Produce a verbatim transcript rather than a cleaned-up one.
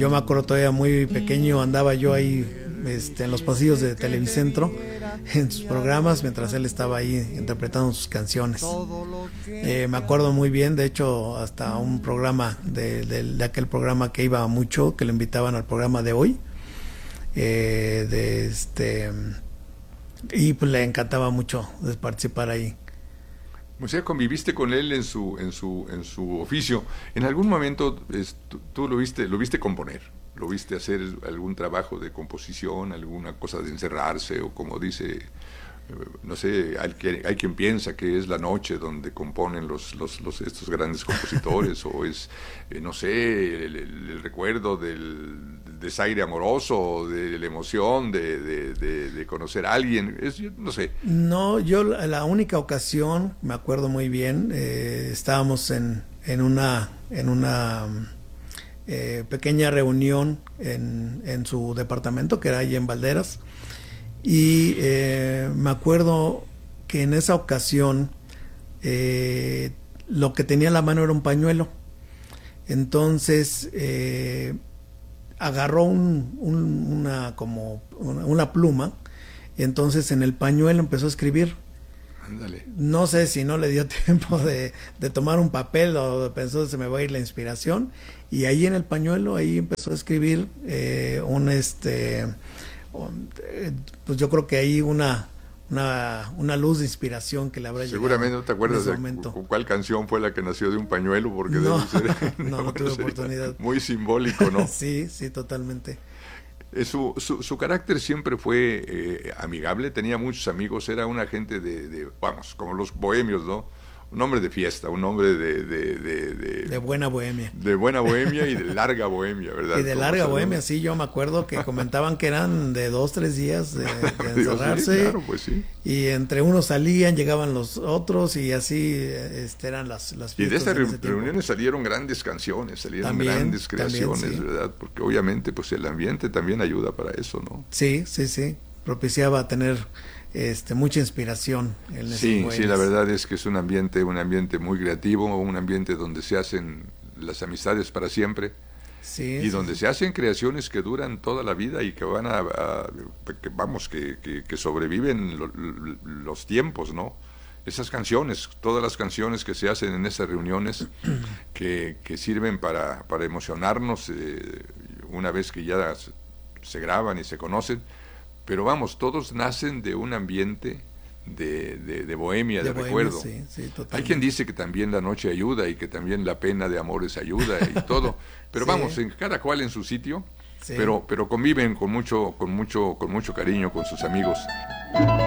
yo me acuerdo todavía muy pequeño, andaba yo ahí este, en los pasillos de Televicentro, en sus programas, mientras él estaba ahí interpretando sus canciones. Eh, me acuerdo muy bien, de hecho, hasta un programa, de, de, de aquel programa que iba mucho, que lo invitaban al programa de hoy, eh, de este, y pues le encantaba mucho participar ahí. O sea, conviviste con él en su en su en su oficio. En algún momento es, tú, tú lo viste lo viste componer, lo viste hacer algún trabajo de composición, alguna cosa de encerrarse, o como dice, no sé, hay, hay quien piensa que es la noche donde componen los los, los estos grandes compositores, o es eh, no sé, el, el, el recuerdo del desaire amoroso, de la emoción de, de, de, de conocer a alguien, es, no sé. No, yo la, la única ocasión, me acuerdo muy bien, eh, estábamos en, en una en una eh, pequeña reunión en, en su departamento, que era ahí en Valderas, y eh, me acuerdo que en esa ocasión eh, lo que tenía en la mano era un pañuelo. Entonces eh, agarró un, un, una como una, una pluma, y entonces en el pañuelo empezó a escribir. Ándale. No sé si no le dio tiempo de, de tomar un papel, o pensó se me va a ir la inspiración, y ahí en el pañuelo ahí empezó a escribir eh, un este un, eh, pues yo creo que ahí una una, una luz de inspiración que le habrá llegado. Seguramente no te acuerdas de momento. cuál canción fue la que nació de un pañuelo, porque no, debe ser no, no tuve oportunidad. Muy simbólico, ¿no? Sí, sí, totalmente. Su, su, su carácter siempre fue eh, amigable, tenía muchos amigos, era una gente de, de, vamos, como los bohemios, ¿no? Un hombre de fiesta, un hombre de... De, de, de, de buena bohemia. De buena bohemia y de larga bohemia, ¿verdad? Y de larga bohemia, sí, yo me acuerdo que comentaban que eran de dos, tres días de, de encerrarse. Sí, claro, pues sí. Y entre unos salían, llegaban los otros, y así este, eran las, las fiestas. Y de estas re reuniones salieron grandes canciones, salieron también, grandes creaciones, también, sí. ¿verdad? Porque obviamente pues el ambiente también ayuda para eso, ¿no? Sí, sí, sí, propiciaba tener este mucha inspiración en esos sí, bohemios. Sí, la verdad es que es un ambiente, un ambiente muy creativo, un ambiente donde se hacen las amistades para siempre. Sí, y sí, donde sí. se hacen creaciones que duran toda la vida y que van a, a que vamos, que, que, que sobreviven lo, los tiempos, ¿no? Esas canciones, todas las canciones que se hacen en esas reuniones que, que sirven para, para emocionarnos eh, una vez que ya se graban y se conocen, pero vamos, todos nacen de un ambiente de, de, de bohemia, de, de bohemia, recuerdo. Sí, sí, hay quien dice que también la noche ayuda y que también la pena de amores ayuda y todo, pero sí. Vamos, en cada cual en su sitio, sí. pero, pero conviven con mucho, con mucho, con mucho cariño con sus amigos.